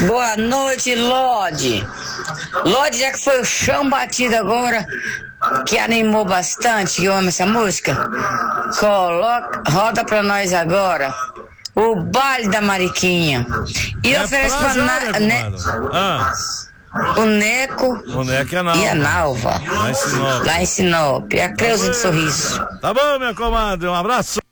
Boa noite, Lorde. Lorde, já que foi o chão batido agora, que animou bastante, que eu amo essa música, roda pra nós agora o baile da Mariquinha. E oferece pra o Neco e a Nalva. Lá em Sinop. E a Creuza de Sorriso. Tá bom, minha comadre, um abraço.